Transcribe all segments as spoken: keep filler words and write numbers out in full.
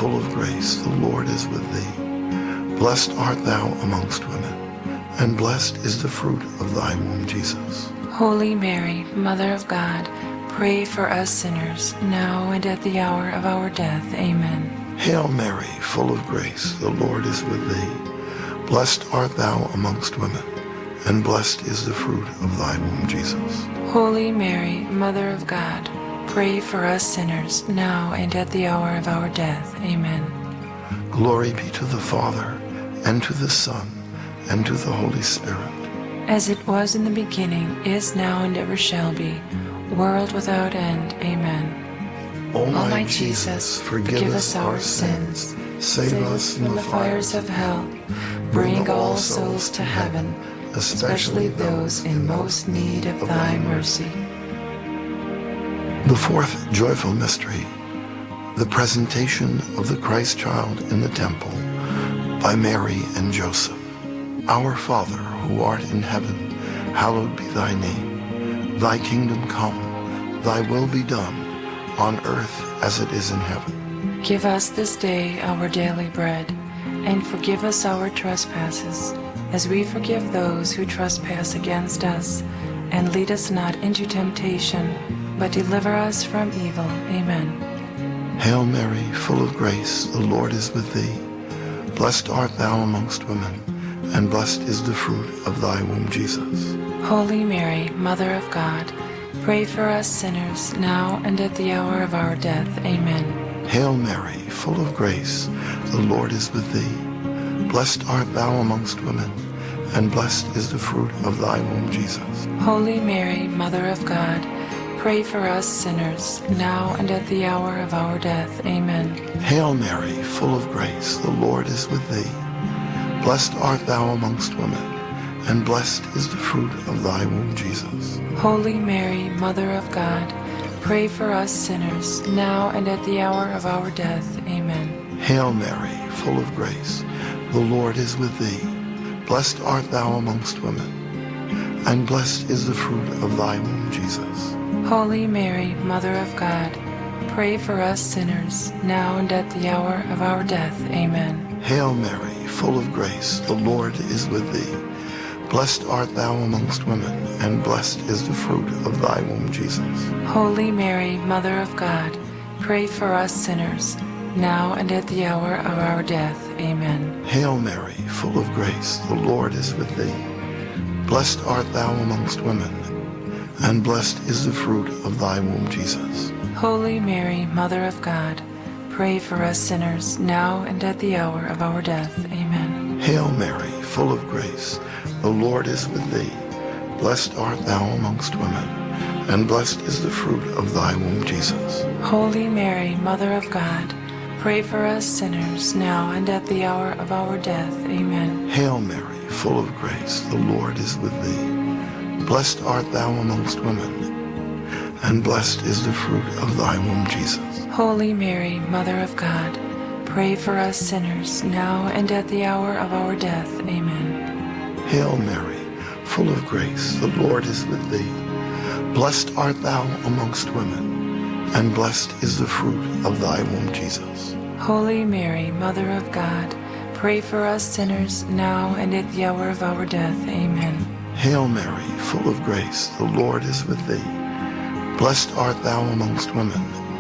full of grace, the Lord is with thee. Blessed art thou amongst women, and blessed is the fruit of thy womb, Jesus. Holy Mary, Mother of God, pray for us sinners, now and at the hour of our death. Amen. Hail Mary, full of grace, the Lord is with thee. Blessed art thou amongst women, and blessed is the fruit of thy womb, Jesus. Holy Mary, Mother of God, pray for us sinners, now and at the hour of our death. Amen. Glory be to the Father, and to the Son, and to the Holy Spirit. As it was in the beginning, is now, and ever shall be, world without end. Amen. O my Jesus, forgive us our sins, save us from the fires of hell, bring all souls to heaven, especially those in most need of thy mercy. The fourth joyful mystery, the presentation of the Christ child in the temple by Mary and Joseph. Our Father, who art in heaven, hallowed be thy name. Thy kingdom come, thy will be done, on earth as it is in heaven. Give us this day our daily bread, and forgive us our trespasses, as we forgive those who trespass against us. And lead us not into temptation, but deliver us from evil. Amen. Hail Mary, full of grace, the Lord is with thee. Blessed art thou amongst women, and blessed is the fruit of thy womb, Jesus. Holy Mary, Mother of God, pray for us sinners, now and at the hour of our death. Amen. Hail Mary, full of grace, the Lord is with thee. Blessed art thou amongst women, and blessed is the fruit of thy womb, Jesus. Holy Mary, Mother of God, pray for us sinners, now and at the hour of our death. Amen. Hail Mary, full of grace, the Lord is with thee. Blessed art thou amongst women, and blessed is the fruit of thy womb, Jesus. Holy Mary, Mother of God, pray for us sinners, now and at the hour of our death. Amen. Hail Mary, full of grace, the Lord is with thee. Blessed art thou amongst women, and blessed is the fruit of thy womb, Jesus. Holy Mary, Mother of God, pray for us sinners, now and at the hour of our death. Amen. Hail Mary, full of grace, the Lord is with thee. Blessed art thou amongst women, and blessed is the fruit of thy womb, Jesus. Holy Mary, Mother of God, pray for us sinners, now and at the hour of our death. Amen. Hail Mary, full of grace, the Lord is with thee. Blessed art thou amongst women, and blessed is the fruit of thy womb, Jesus. Holy Mary, Mother of God, pray for us sinners, now and at the hour of our death. Amen. Hail Mary, full of grace, the Lord is with thee. Blessed art thou amongst women, and blessed is the fruit of thy womb, Jesus. Holy Mary, Mother of God, pray for us sinners, now and at the hour of our death. Amen. Hail Mary, full of grace, the Lord is with thee. Blessed art thou amongst women, and blessed is the fruit of thy womb, Jesus. Holy Mary, Mother of God, pray for us sinners, now and at the hour of our death. Amen. Hail Mary, full of grace, the Lord is with thee. Blessed art thou amongst women, and blessed is the fruit of thy womb, Jesus. Holy Mary, Mother of God, pray for us sinners, now and at the hour of our death. Amen. Hail Mary, full of grace, the Lord is with thee. Blessed art thou amongst women,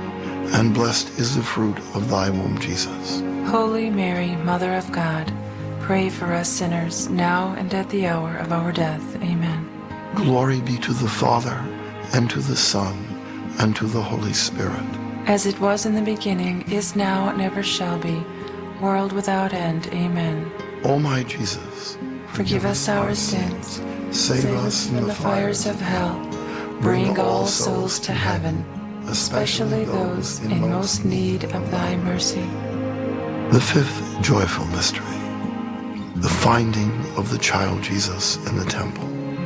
and blessed is the fruit of thy womb, Jesus. Holy Mary, Mother of God, pray for us sinners, now and at the hour of our death. Amen. Glory be to the Father, and to the Son, and to the Holy Spirit. As it was in the beginning, is now, and ever shall be, world without end. Amen. O my Jesus, forgive us our sins, save us from the fires of hell, bring all souls to heaven, especially those in most need of thy mercy. The fifth joyful mystery, the finding of the child Jesus in the temple.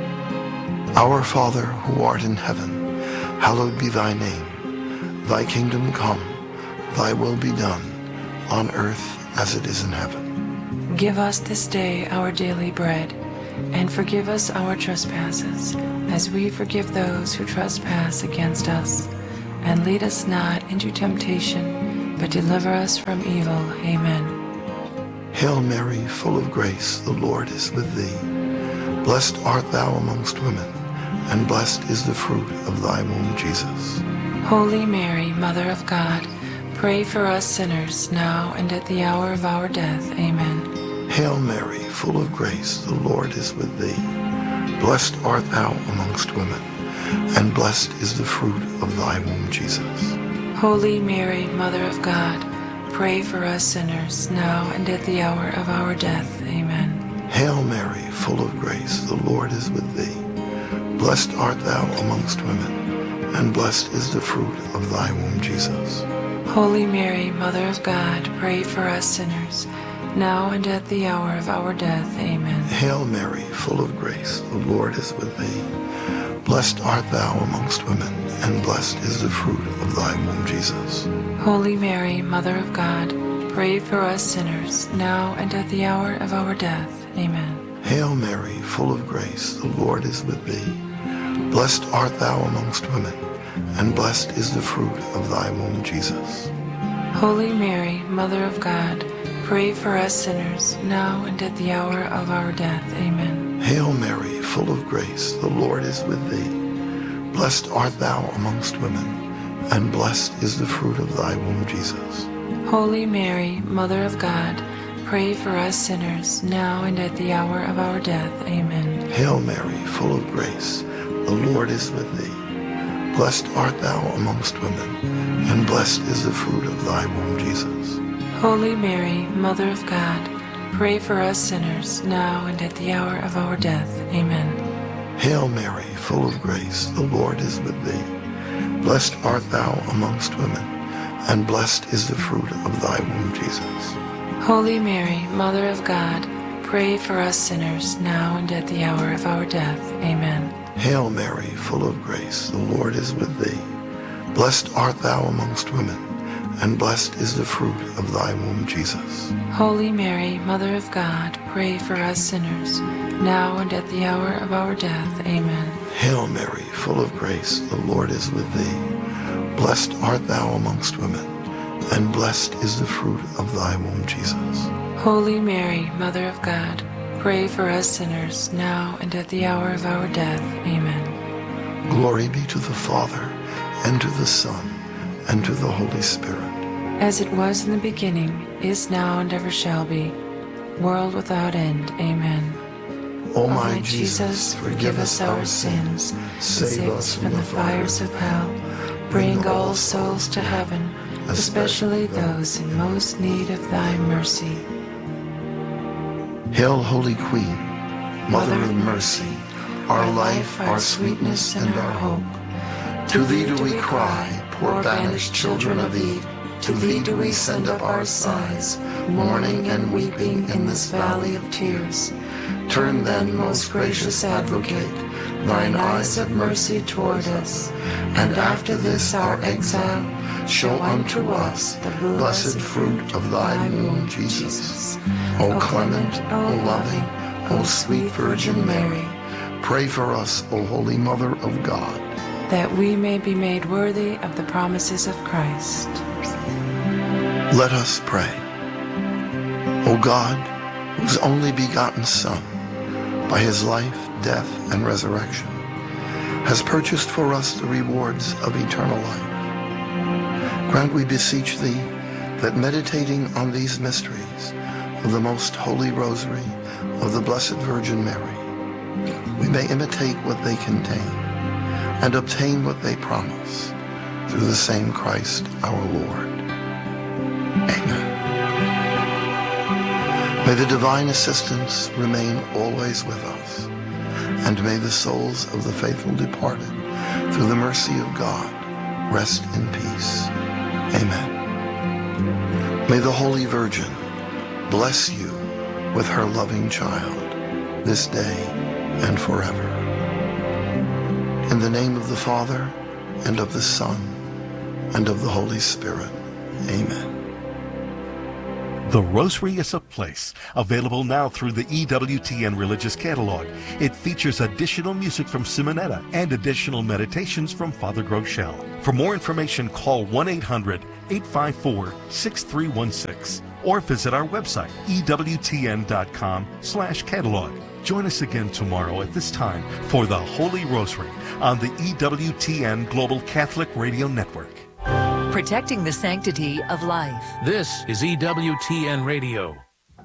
Our Father, who art in heaven, hallowed be thy name. Thy kingdom come, thy will be done, on earth as it is in heaven. Give us this day our daily bread, and forgive us our trespasses, as we forgive those who trespass against us. And lead us not into temptation, but deliver us from evil. Amen. Hail Mary, full of grace, the Lord is with thee. Blessed art thou amongst women, and blessed is the fruit of thy womb, Jesus. Holy Mary, Mother of God, pray for us sinners, now and at the hour of our death. Amen. Hail Mary, full of grace, the Lord is with thee. Blessed art thou amongst women, and blessed is the fruit of thy womb, Jesus. Holy Mary, Mother of God, pray for us sinners, now and at the hour of our death. Amen. Hail Mary, full of grace, the Lord is with thee. Blessed art thou amongst women, and blessed is the fruit of thy womb, Jesus. Holy Mary, Mother of God, pray for us sinners, now and at the hour of our death. Amen. Hail Mary, full of grace, the Lord is with thee. Blessed art thou amongst women, and blessed is the fruit of thy womb, Jesus. Holy Mary, Mother of God, pray for us sinners, now and at the hour of our death. Amen. Hail Mary, full of grace, the Lord is with thee. Blessed art thou amongst women, and blessed is the fruit of thy womb, Jesus. Holy Mary, Mother of God, pray for us sinners, now and at the hour of our death. Amen. Hail Mary, full of grace, the Lord is with thee. Blessed art thou amongst women, and blessed is the fruit of thy womb, Jesus. Holy Mary, Mother of God, pray for us sinners, now and at the hour of our death. Amen. Hail Mary, full of grace, the Lord is with thee. Blessed art thou amongst women, and blessed is the fruit of thy womb, Jesus. Holy Mary, Mother of God, pray for us sinners, now and at the hour of our death. Amen. Hail Mary, full of grace, the Lord is with thee. Blessed art thou amongst women, and blessed is the fruit of thy womb, Jesus. Holy Mary, Mother of God, pray for us sinners, now and at the hour of our death. Amen. Hail Mary, full of grace, the Lord is with thee. Blessed art thou amongst women, and blessed is the fruit of thy womb, Jesus. Holy Mary, Mother of God, pray for us sinners, now and at the hour of our death. Amen. Hail Mary, full of grace, the Lord is with thee. Blessed art thou amongst women, and blessed is the fruit of thy womb, Jesus. Holy Mary, Mother of God, pray for us sinners, now and at the hour of our death. Amen. Glory be to the Father, and to the Son, and to the Holy Spirit. As it was in the beginning, is now, and ever shall be, world without end. Amen. O my Jesus, forgive us our sins, save us from the fires of hell, bring all souls to heaven, especially those in most need of thy mercy. Hail, Holy Queen, Mother of mercy, our life, our sweetness, and our hope. To thee do we cry, poor banished children of Eve. To thee do we send up our sighs, mourning and weeping in this valley of tears. Turn then, most gracious Advocate, thine eyes of mercy toward us, and after this our exile, show unto us the blessed fruit of thy womb, Jesus. O clement, O loving, O sweet Virgin Mary, pray for us, O Holy Mother of God, that we may be made worthy of the promises of Christ. Let us pray. O God, whose only begotten Son, by his life, death, and resurrection, has purchased for us the rewards of eternal life, grant, we beseech thee, that meditating on these mysteries of the most holy rosary of the Blessed Virgin Mary, we may imitate what they contain and obtain what they promise, through the same Christ our Lord. Amen. May the divine assistance remain always with us, and may the souls of the faithful departed, through the mercy of God, rest in peace. Amen. May the Holy Virgin bless you with her loving child, this day and forever. In the name of the Father, and of the Son, and of the Holy Spirit. Amen. The Rosary is a Place, available now through the E W T N Religious Catalog. It features additional music from Simonetta and additional meditations from Father Groeschel. For more information, call one eight hundred eight five four, six three one six or visit our website, E W T N dot com slash catalog. Join us again tomorrow at this time for the Holy Rosary on the E W T N Global Catholic Radio Network. Protecting the sanctity of life. This is E W T N Radio.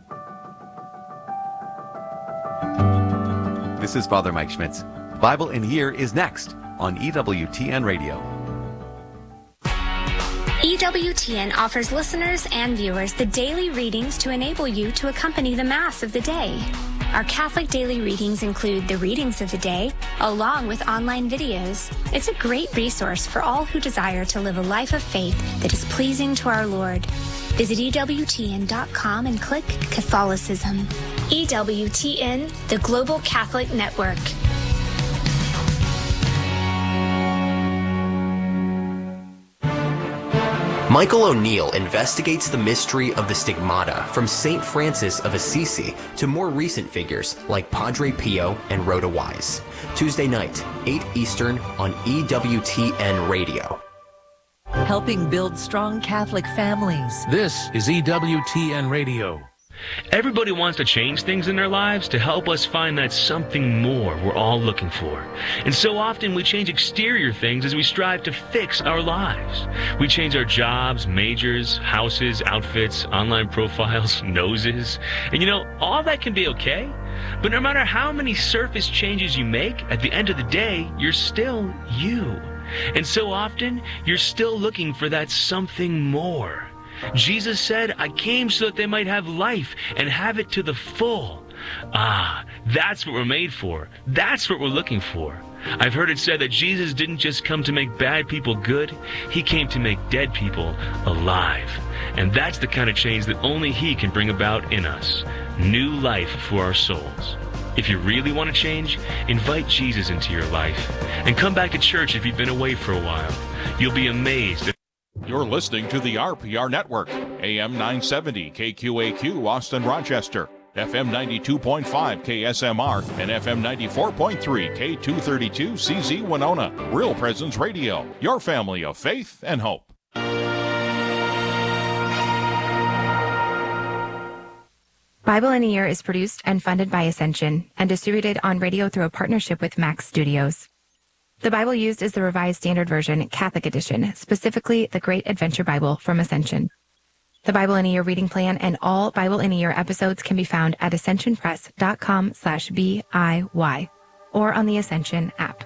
This is Father Mike Schmitz. Bible in a Year is next on E W T N Radio. E W T N offers listeners and viewers the daily readings to enable you to accompany the Mass of the day. Our Catholic daily readings include the readings of the day, along with online videos. It's a great resource for all who desire to live a life of faith that is pleasing to our Lord. Visit E W T N dot com and click Catholicism. E W T N, the Global Catholic Network. Michael O'Neill investigates the mystery of the stigmata from Saint Francis of Assisi to more recent figures like Padre Pio and Rhoda Wise. Tuesday night, eight Eastern on E W T N Radio. Helping build strong Catholic families. This is E W T N Radio. Everybody wants to change things in their lives to help us find that something more we're all looking for. And so often we change exterior things as we strive to fix our lives. We change our jobs, majors, houses, outfits, online profiles, noses. And you know, all that can be okay. But no matter how many surface changes you make, at the end of the day, you're still you. And so often, you're still looking for that something more. Jesus said, I came so that they might have life and have it to the full. Ah, that's what we're made for. That's what we're looking for. I've heard it said that Jesus didn't just come to make bad people good. He came to make dead people alive. And that's the kind of change that only He can bring about in us. New life for our souls. If you really want to change, invite Jesus into your life. And come back to church if you've been away for a while. You'll be amazed at You're listening to the R P R Network, A M nine seventy K Q A Q Austin Rochester, F M ninety-two point five K S M R, and F M ninety-four point three K two thirty-two C Z Winona. Real Presence Radio, your family of faith and hope. Bible in a Year is produced and funded by Ascension and distributed on radio through a partnership with Max Studios. The Bible used is the Revised Standard Version, Catholic Edition, specifically the Great Adventure Bible from Ascension. The Bible in a Year reading plan and all Bible in a Year episodes can be found at ascensionpress.com slash B-I-Y or on the Ascension app.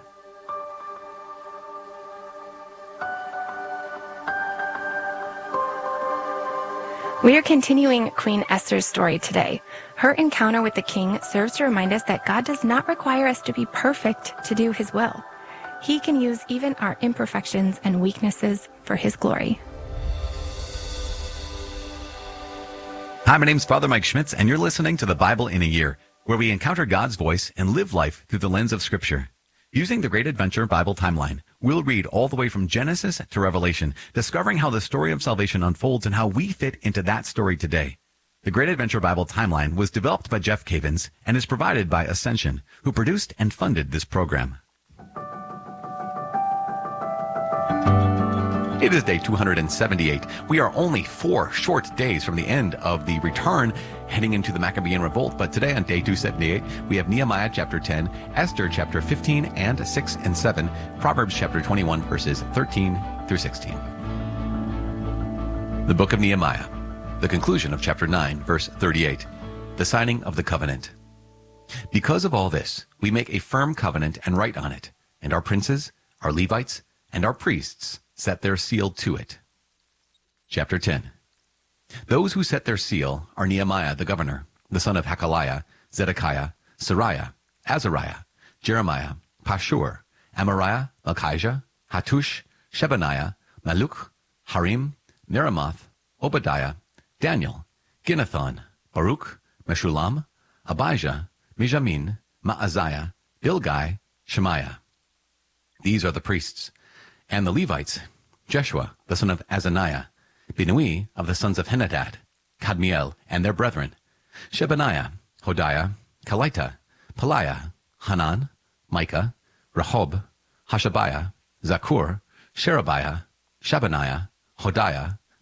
We are continuing Queen Esther's story today. Her encounter with the king serves to remind us that God does not require us to be perfect to do His will. He can use even our imperfections and weaknesses for His glory. Hi, my name's Father Mike Schmitz, and you're listening to the Bible in a Year, where we encounter God's voice and live life through the lens of Scripture. Using the Great Adventure Bible timeline, we'll read all the way from Genesis to Revelation, discovering how the story of salvation unfolds and how we fit into that story today. The Great Adventure Bible timeline was developed by Jeff Cavins and is provided by Ascension, who produced and funded this program. It is day two hundred seventy-eight. We are only four short days from the end of the return, heading into the Maccabean revolt. But today on day two seventy-eight, we have Nehemiah chapter ten, Esther chapter fifteen and six and seven, Proverbs chapter twenty-one, verses thirteen through sixteen. The book of Nehemiah, the conclusion of chapter nine, verse thirty-eight, the signing of the covenant. Because of all this, we make a firm covenant and write on it, and our princes, our Levites, and our priests set their seal to it. Chapter ten. Those who set their seal are Nehemiah the governor, the son of Hakaliah, Zedekiah, Sariah, Azariah, Jeremiah, Pashur, Amariah, Malchijah, Hattush, Shebaniah, Maluk, Harim, Meremoth, Obadiah, Daniel, Ginnethon, Baruch, Meshulam, Abijah, Mijamin, Maaziah, Bilgai, Shemaiah. These are the priests. And the Levites, Jeshua, the son of Azaniah, Binui of the sons of Henadad, Kadmiel, and their brethren, Shebaniah, Hodiah, Kalita, Peliah, Hanan, Micah, Rehob, Hashabiah, Zakur, Sherebiah, Shabaniah, Hodiah,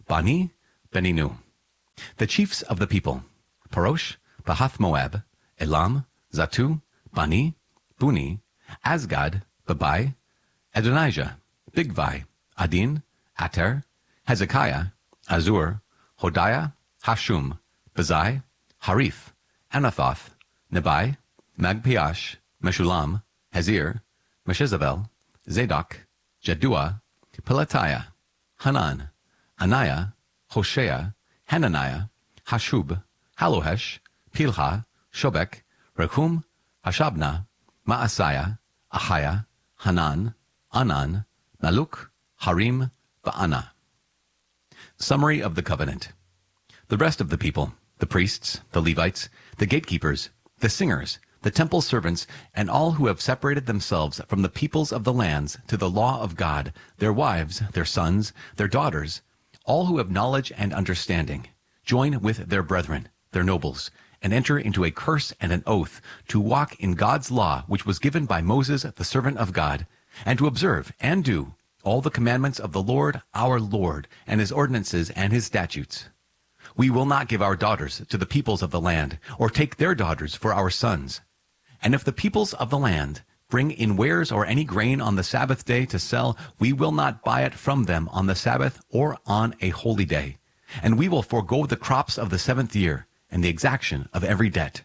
Bani, Beninu. The chiefs of the people, Parosh, Bahath Moab, Elam, Zatu, Bani, Buni, Asgad, Babai, Adonijah, Bigvai, Adin, Ater, Hezekiah, Azur, Hodiah, Hashum, Bazai, Harith, Anathoth, Nebai, Magpiash, Meshulam, Hazir, Meshezabel, Zadok, Jaddua, Pelatiah, Hanan, Anaiah, Hoshea, Hananiah, Hashub, Halohesh, Pilha, Shobek, Rehum, Hashabna, Maasaiah, Ahiah, Hanan, Anan, Maluk, Harim, Ba'ana. Summary of the covenant. The rest of the people, the priests, the Levites, the gatekeepers, the singers, the temple servants, and all who have separated themselves from the peoples of the lands to the law of God, their wives, their sons, their daughters, all who have knowledge and understanding, join with their brethren, their nobles, and enter into a curse and an oath to walk in God's law which was given by Moses, the servant of God, and to observe and do all the commandments of the Lord our Lord, and his ordinances and his statutes. We will not give our daughters to the peoples of the land, or take their daughters for our sons. And if the peoples of the land bring in wares or any grain on the Sabbath day to sell, we will not buy it from them on the Sabbath or on a holy day. And we will forego the crops of the seventh year, and the exaction of every debt.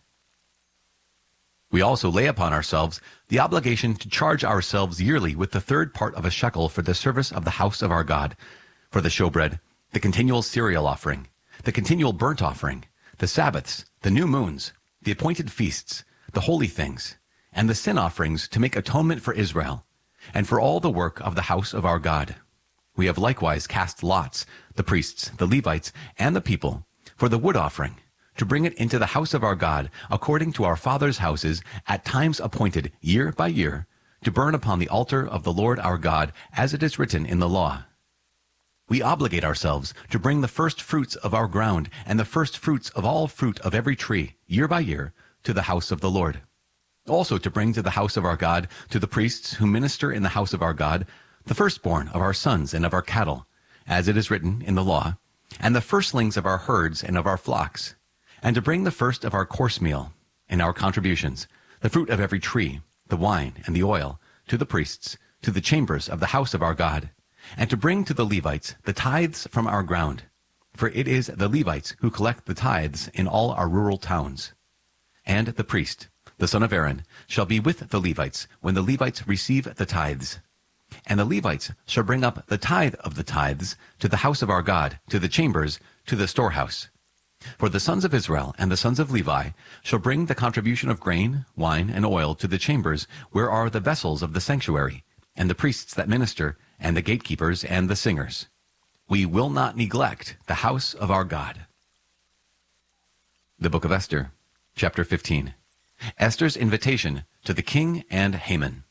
We also lay upon ourselves the obligation to charge ourselves yearly with the third part of a shekel for the service of the house of our God, for the showbread, the continual cereal offering, the continual burnt offering, the Sabbaths, the new moons, the appointed feasts, the holy things, and the sin offerings to make atonement for Israel, and for all the work of the house of our God. We have likewise cast lots, the priests, the Levites, and the people, for the wood offering, to bring it into the house of our God, according to our fathers' houses, at times appointed, year by year, to burn upon the altar of the Lord our God, as it is written in the law. We obligate ourselves to bring the first fruits of our ground, and the first fruits of all fruit of every tree, year by year, to the house of the Lord. Also to bring to the house of our God, to the priests who minister in the house of our God, the firstborn of our sons and of our cattle, as it is written in the law, and the firstlings of our herds and of our flocks, and to bring the first of our course meal, and our contributions, the fruit of every tree, the wine and the oil, to the priests, to the chambers of the house of our God, and to bring to the Levites the tithes from our ground, for it is the Levites who collect the tithes in all our rural towns. And the priest, the son of Aaron, shall be with the Levites when the Levites receive the tithes. And the Levites shall bring up the tithe of the tithes to the house of our God, to the chambers, to the storehouse. For the sons of Israel and the sons of Levi shall bring the contribution of grain, wine, and oil to the chambers where are the vessels of the sanctuary, and the priests that minister, and the gatekeepers and the singers. We will not neglect the house of our God. The Book of Esther, chapter fifteen. Esther's invitation to the king and Haman.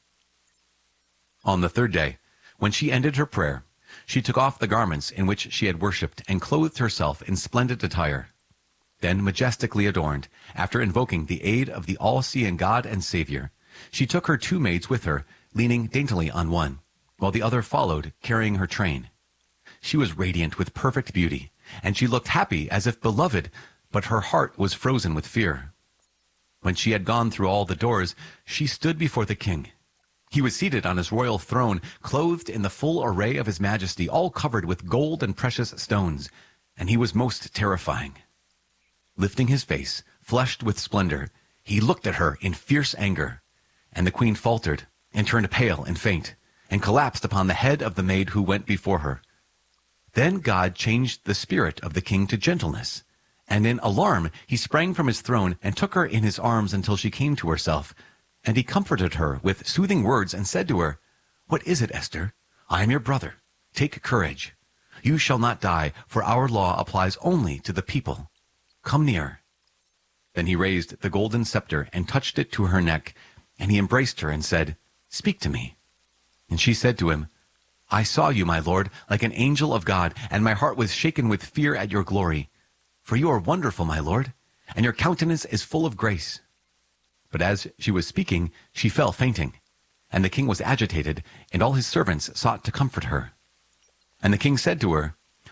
On the third day, when she ended her prayer, she took off the garments in which she had worshipped and clothed herself in splendid attire. Then, majestically adorned, after invoking the aid of the all-seeing God and Savior, she took her two maids with her, leaning daintily on one, while the other followed, carrying her train. She was radiant with perfect beauty, and she looked happy as if beloved, but her heart was frozen with fear. When she had gone through all the doors, she stood before the king. He was seated on his royal throne, clothed in the full array of his majesty, all covered with gold and precious stones, and he was most terrifying. Lifting his face, flushed with splendor, he looked at her in fierce anger, and the queen faltered and turned pale and faint, and collapsed upon the head of the maid who went before her. Then God changed the spirit of the king to gentleness, and in alarm he sprang from his throne and took her in his arms until she came to herself. And he comforted her with soothing words and said to her, "What is it, Esther? I am your brother. Take courage. You shall not die, for our law applies only to the people. Come near." Then he raised the golden scepter and touched it to her neck, and he embraced her and said, "Speak to me." And she said to him, "I saw you, my lord, like an angel of God, and my heart was shaken with fear at your glory. For you are wonderful, my lord, and your countenance is full of grace." But as she was speaking, she fell fainting, and the king was agitated, and all his servants sought to comfort her. And the king said to her,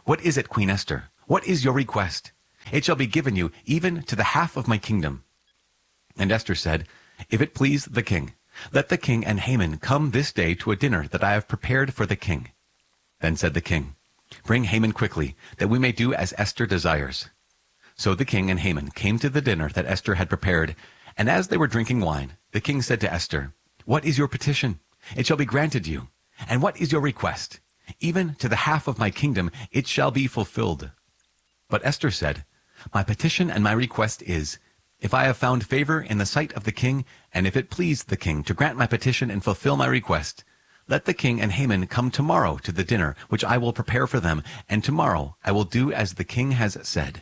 What is it, Queen Esther? What is your request? It shall be given you even to the half of my kingdom. And Esther said, If it please the king, let the king and Haman come this day to a dinner that I have prepared for the king. Then said the king, Bring Haman quickly, that we may do as Esther desires. So the king and Haman came to the dinner that Esther had prepared, and as they were drinking wine, the king said to Esther, What is your petition? It shall be granted you. And what is your request? Even to the half of my kingdom it shall be fulfilled. But Esther said, My petition and my request is, If I have found favor in the sight of the king, and if it please the king to grant my petition and fulfill my request, let the king and Haman come tomorrow to the dinner which I will prepare for them, and tomorrow I will do as the king has said.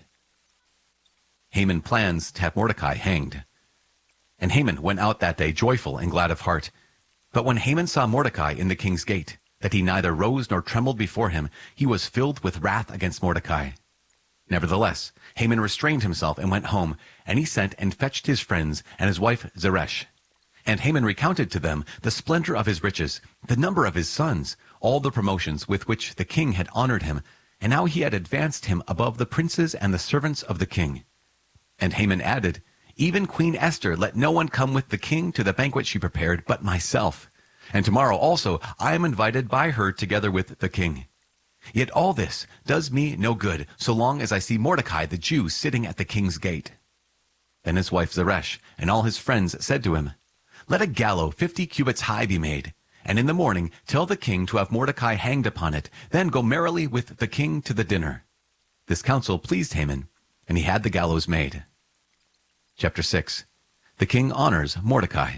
Haman plans to have Mordecai hanged. And Haman went out that day joyful and glad of heart. But when Haman saw Mordecai in the king's gate, that he neither rose nor trembled before him, he was filled with wrath against Mordecai. Nevertheless, Haman restrained himself and went home, and he sent and fetched his friends and his wife Zeresh. And Haman recounted to them the splendor of his riches, the number of his sons, all the promotions with which the king had honored him, and how he had advanced him above the princes and the servants of the king. And Haman added, Even Queen Esther let no one come with the king to the banquet she prepared but myself. And tomorrow also I am invited by her together with the king. Yet all this does me no good, so long as I see Mordecai the Jew sitting at the king's gate. Then his wife Zeresh and all his friends said to him, Let a gallows fifty cubits high be made, and in the morning tell the king to have Mordecai hanged upon it, then go merrily with the king to the dinner. This counsel pleased Haman, and he had the gallows made. Chapter six. The king honors Mordecai.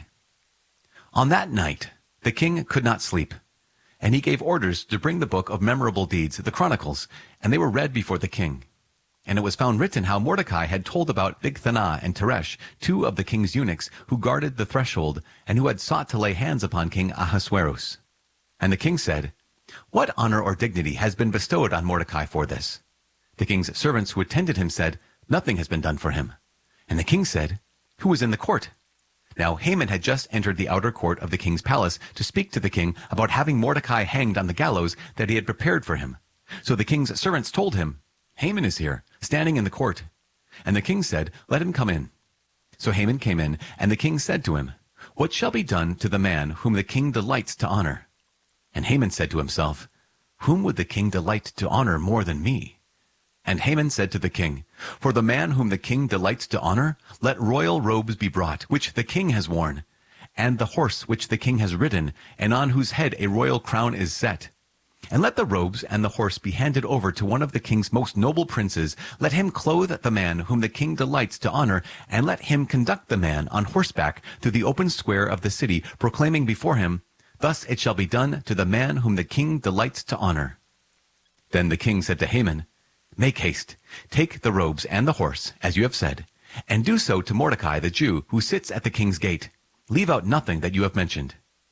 On that night the king could not sleep, and he gave orders to bring the book of memorable deeds, the Chronicles, and they were read before the king. And it was found written how Mordecai had told about Bigthana and Teresh, two of the king's eunuchs, who guarded the threshold, and who had sought to lay hands upon King Ahasuerus. And the king said, What honor or dignity has been bestowed on Mordecai for this? The king's servants who attended him said, Nothing has been done for him. And the king said, Who is in the court? Now Haman had just entered the outer court of the king's palace to speak to the king about having Mordecai hanged on the gallows that he had prepared for him. So the king's servants told him, Haman is here, standing in the court. And the king said, Let him come in. So Haman came in, and the king said to him, What shall be done to the man whom the king delights to honor? And Haman said to himself, Whom would the king delight to honor more than me? And Haman said to the king, For the man whom the king delights to honor, let royal robes be brought, which the king has worn, and the horse which the king has ridden, and on whose head a royal crown is set. And let the robes and the horse be handed over to one of the king's most noble princes. Let him clothe the man whom the king delights to honor, and let him conduct the man on horseback through the open square of the city, proclaiming before him, Thus it shall be done to the man whom the king delights to honor. Then the king said to Haman, Make haste, take the robes and the horse, as you have said, and do so to Mordecai the Jew, who sits at the king's gate. Leave out nothing that you have mentioned.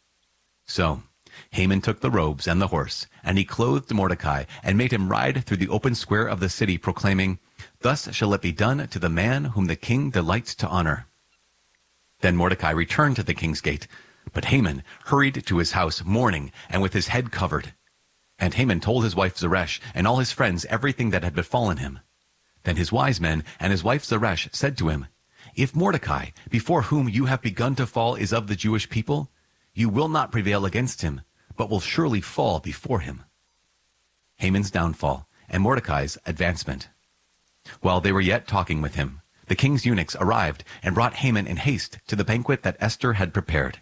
So Haman took the robes and the horse, and he clothed Mordecai, and made him ride through the open square of the city, proclaiming, Thus shall it be done to the man whom the king delights to honor. Then Mordecai returned to the king's gate, but Haman hurried to his house mourning and with his head covered. And Haman told his wife Zeresh and all his friends everything that had befallen him. Then his wise men and his wife Zeresh said to him, If Mordecai, before whom you have begun to fall, is of the Jewish people, you will not prevail against him, but will surely fall before him. Haman's downfall and Mordecai's advancement. While they were yet talking with him, the king's eunuchs arrived and brought Haman in haste to the banquet that Esther had prepared.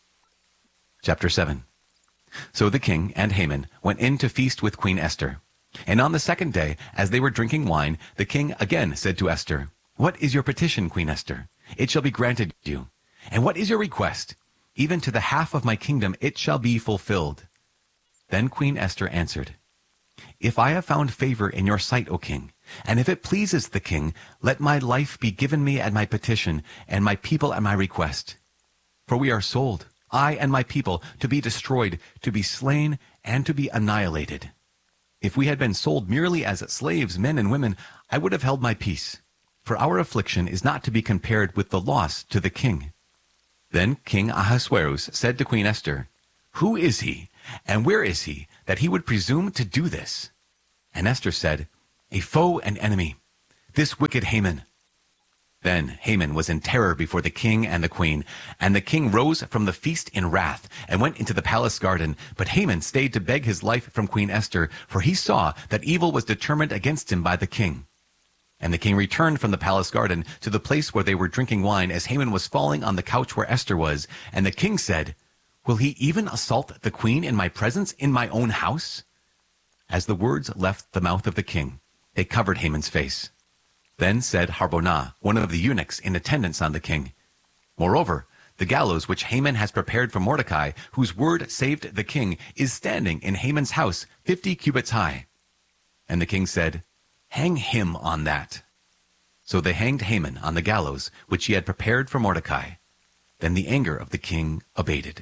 Chapter seven. So the king and Haman went in to feast with Queen Esther. And on the second day, as they were drinking wine, the king again said to Esther, What is your petition, Queen Esther? It shall be granted you. And what is your request? Even to the half of my kingdom it shall be fulfilled. Then Queen Esther answered, If I have found favor in your sight, O king, and if it pleases the king, let my life be given me at my petition, and my people at my request. For we are sold, I and my people, to be destroyed, to be slain, and to be annihilated. If we had been sold merely as slaves, men and women, I would have held my peace, for our affliction is not to be compared with the loss to the king. Then King Ahasuerus said to Queen Esther, Who is he, and where is he, that he would presume to do this? And Esther said, "A foe and enemy, this wicked Haman." Then Haman was in terror before the king and the queen, and the king rose from the feast in wrath and went into the palace garden. But Haman stayed to beg his life from Queen Esther, for he saw that evil was determined against him by the king. And the king returned from the palace garden to the place where they were drinking wine, as Haman was falling on the couch where Esther was. And the king said, "Will he even assault the queen in my presence, in my own house?" As the words left the mouth of the king, they covered Haman's face. Then said Harbonah, one of the eunuchs in attendance on the king, "Moreover, the gallows which Haman has prepared for Mordecai, whose word saved the king, is standing in Haman's house, fifty cubits high." And the king said, "Hang him on that." So they hanged Haman on the gallows which he had prepared for Mordecai. Then the anger of the king abated.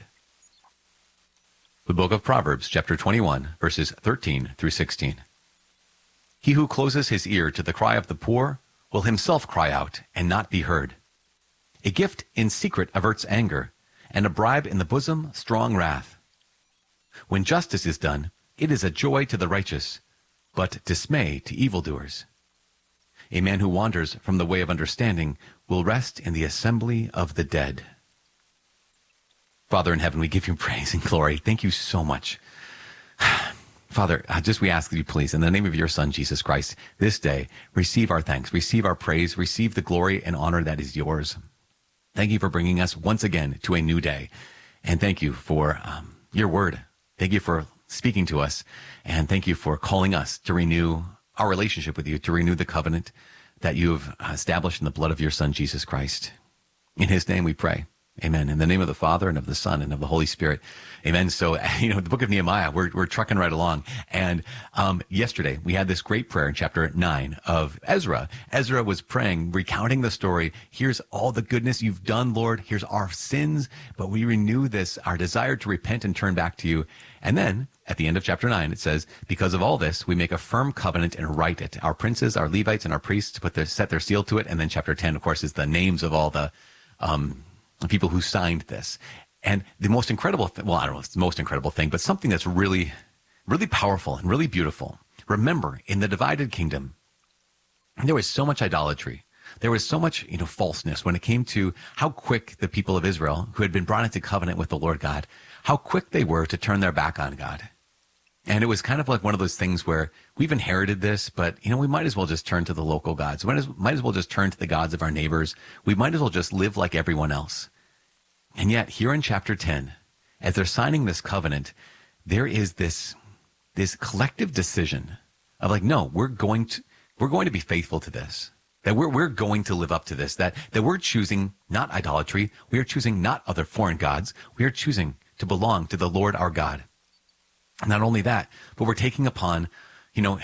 The book of Proverbs, chapter twenty-one, verses thirteen through sixteen. He who closes his ear to the cry of the poor will himself cry out and not be heard. A gift in secret averts anger, and a bribe in the bosom strong wrath. When justice is done, it is a joy to the righteous, but dismay to evildoers. A man who wanders from the way of understanding will rest in the assembly of the dead. Father in heaven, we give you praise and glory. Thank you so much. Father, just we ask that you please, in the name of your Son, Jesus Christ, this day, receive our thanks, receive our praise, receive the glory and honor that is yours. Thank you for bringing us once again to a new day. And thank you for um, your word. Thank you for speaking to us. And thank you for calling us to renew our relationship with you, to renew the covenant that you have established in the blood of your Son, Jesus Christ. In his name we pray. Amen. In the name of the Father and of the Son and of the Holy Spirit. Amen. So, you know, the book of Nehemiah, we're, we're trucking right along. And um, yesterday we had this great prayer in chapter nine of Ezra. Ezra was praying, recounting the story. Here's all the goodness you've done, Lord. Here's our sins. But we renew this, our desire to repent and turn back to you. And then at the end of chapter nine, it says, because of all this, we make a firm covenant and write it. Our princes, our Levites, and our priests put their, set their seal to it. And then chapter ten, of course, is the names of all the um the people who signed this. And the most incredible thing, well, I don't know if it's the most incredible thing, but something that's really, really powerful and really beautiful. Remember, in the divided kingdom, there was so much idolatry. There was so much, you know, falseness when it came to how quick the people of Israel, who had been brought into covenant with the Lord God, how quick they were to turn their back on God. And it was kind of like one of those things where we've inherited this, but, you know, we might as well just turn to the local gods. We might as, might as well just turn to the gods of our neighbors. We might as well just live like everyone else. And yet, here in chapter ten, as they're signing this covenant, there is this, this collective decision of like, no, we're going to, we're going to be faithful to this. That we're, we're going to live up to this. That, that we're choosing not idolatry. We are choosing not other foreign gods. We are choosing to belong to the Lord our God. Not only that, but we're taking upon, you know,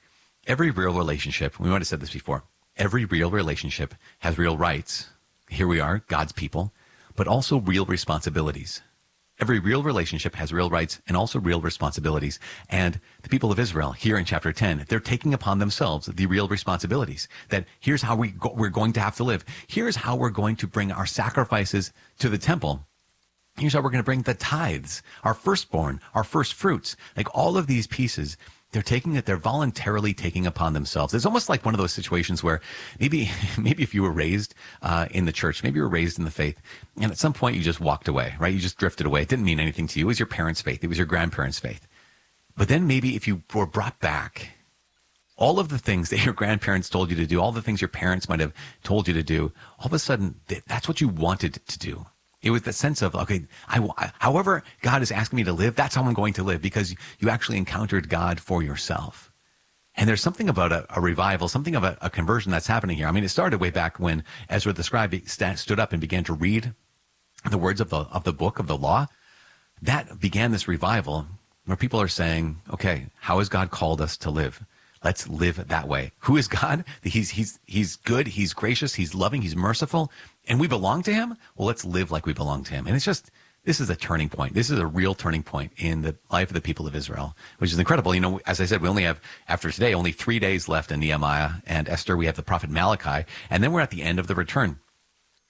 every real relationship, we might have said this before, every real relationship has real rights. Here we are, God's people, but also real responsibilities. Every real relationship has real rights and also real responsibilities. And the people of Israel here in chapter ten, they're taking upon themselves the real responsibilities. That here's how we go, we're going to have to live. Here's how we're going to bring our sacrifices to the temple. Here's how we're going to bring the tithes, our firstborn, our first fruits. Like all of these pieces, they're taking it, they're voluntarily taking upon themselves. It's almost like one of those situations where maybe, maybe if you were raised uh, in the church, maybe you were raised in the faith, and at some point you just walked away, right? You just drifted away. It didn't mean anything to you. It was your parents' faith. It was your grandparents' faith. But then maybe if you were brought back, all of the things that your grandparents told you to do, all the things your parents might have told you to do, all of a sudden, that's what you wanted to do. It was the sense of, okay, I, however God is asking me to live, that's how I'm going to live, because you actually encountered God for yourself. And there's something about a, a revival, something of a, a conversion that's happening here. I mean, it started way back when Ezra the scribe stood up and began to read the words of the of the book of the law. That began this revival where people are saying, okay, how has God called us to live? Let's live that way. Who is God? He's, he's, he's good. He's gracious. He's loving. He's merciful. And we belong to him. Well, let's live like we belong to him. And it's just, this is a turning point. This is a real turning point in the life of the people of Israel, which is incredible. You know, as I said, we only have, after today, only three days left in Nehemiah and Esther. We have the prophet Malachi, and then we're at the end of the return.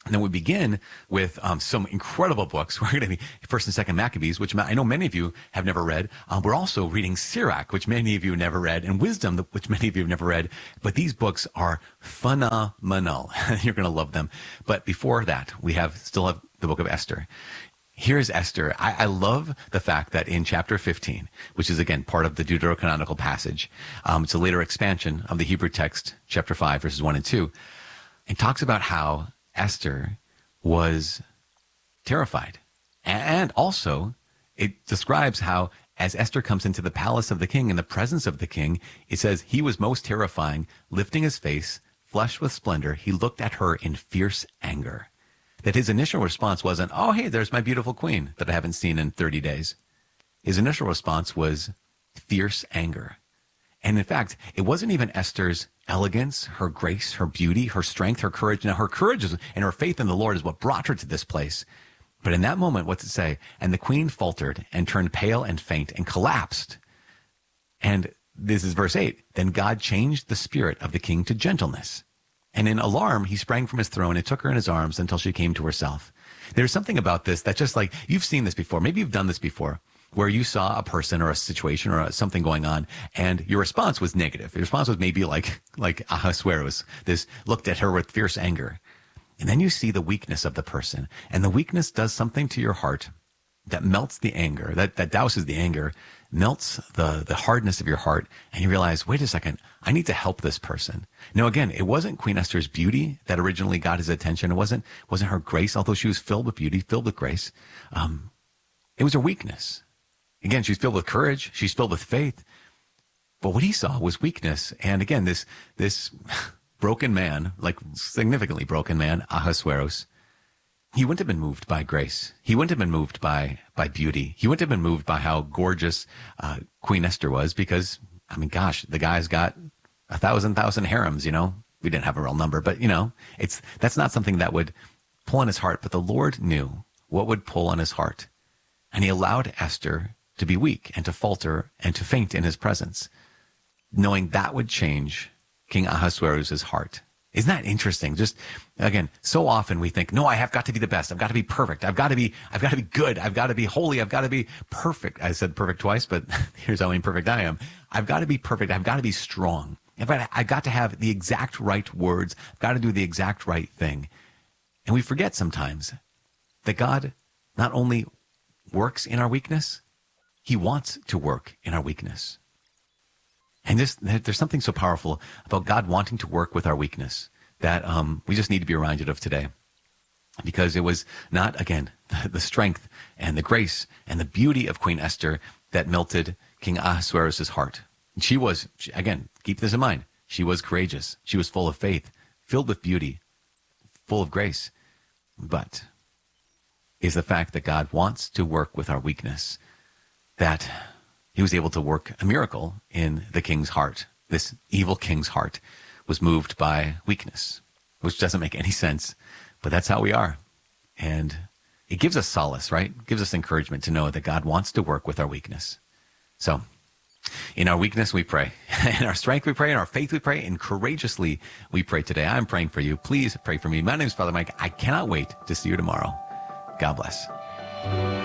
And then we begin with um, some incredible books. We're going to be First and Second Maccabees, which I know many of you have never read. Um, we're also reading Sirach, which many of you have never read, and Wisdom, which many of you have never read. But these books are phenomenal. You're going to love them. But before that, we have still have the book of Esther. Here's Esther. I, I love the fact that in chapter fifteen, which is, again, part of the deuterocanonical passage, um, it's a later expansion of the Hebrew text, chapter five, verses one and two. It talks about how Esther was terrified. And also, it describes how as Esther comes into the palace of the king, in the presence of the king, it says he was most terrifying, lifting his face, flushed with splendor. He looked at her in fierce anger. That his initial response wasn't, oh, hey, there's my beautiful queen that I haven't seen in thirty days. His initial response was fierce anger. And in fact, it wasn't even Esther's elegance, her grace, her beauty, her strength, her courage. Now, her courage and her faith in the Lord is what brought her to this place. But in that moment, what's it say? And the queen faltered and turned pale and faint and collapsed. And this is verse eight. Then God changed the spirit of the king to gentleness. And in alarm, he sprang from his throne and took her in his arms until she came to herself. There's something about this that just like, you've seen this before. Maybe you've done this before, where you saw a person or a situation or something going on, and your response was negative. Your response was maybe like, like Ahasuerus, this looked at her with fierce anger. And then you see the weakness of the person, and the weakness does something to your heart that melts the anger, that, that douses the anger, melts the, the hardness of your heart, and you realize, wait a second, I need to help this person. Now, again, it wasn't Queen Esther's beauty that originally got his attention. It wasn't, wasn't her grace, although she was filled with beauty, filled with grace. Um, it was her weakness. Again, she's filled with courage. She's filled with faith. But what he saw was weakness. And again, this, this broken man, like significantly broken man, Ahasuerus, he wouldn't have been moved by grace. He wouldn't have been moved by, by beauty. He wouldn't have been moved by how gorgeous uh, Queen Esther was because, I mean, gosh, the guy's got a thousand, thousand harems, you know. We didn't have a real number, but, you know, it's that's not something that would pull on his heart. But the Lord knew what would pull on his heart. And he allowed Esther to be weak and to falter and to faint in his presence, knowing that would change King Ahasuerus' heart. Isn't that interesting? Just, again, so often we think, no, I have got to be the best. I've got to be perfect. I've got to be, I've got to be good. I've got to be holy. I've got to be perfect. I said perfect twice, but here's how imperfect I am. I've got to be perfect. I've got to be strong. In fact, I've got to have the exact right words. I've got to do the exact right thing. And we forget sometimes that God not only works in our weakness, he wants to work in our weakness. And this, there's something so powerful about God wanting to work with our weakness that um, we just need to be reminded of today. Because it was not, again, the, the strength and the grace and the beauty of Queen Esther that melted King Ahasuerus' heart. She was, again, keep this in mind, she was courageous. She was full of faith, filled with beauty, full of grace. But is the fact that God wants to work with our weakness, that he was able to work a miracle in the king's heart. This evil king's heart was moved by weakness, which doesn't make any sense, but that's how we are. And it gives us solace, right? It gives us encouragement to know that God wants to work with our weakness. So in our weakness, we pray. In our strength, we pray. In our faith, we pray. And courageously, we pray today. I'm praying for you. Please pray for me. My name is Father Mike. I cannot wait to see you tomorrow. God bless.